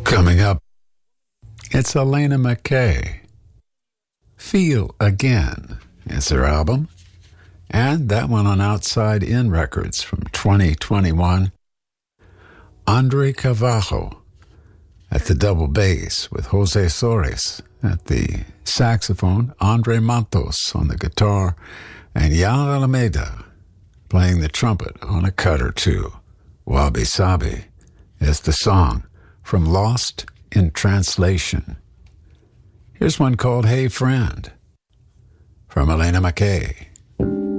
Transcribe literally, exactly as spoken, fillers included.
Coming up, it's Elena McKay. Feel Again is her album, and that one on Outside In Records from twenty twenty-one. Andre Carvalho at the double bass with Jose Soares at the saxophone, Andre Matos on the guitar, and Yal Alameda playing the trumpet on a cut or two. Wabi Sabi is the song from Lost in Translation. Here's one called Hey Friend from Elena McKay.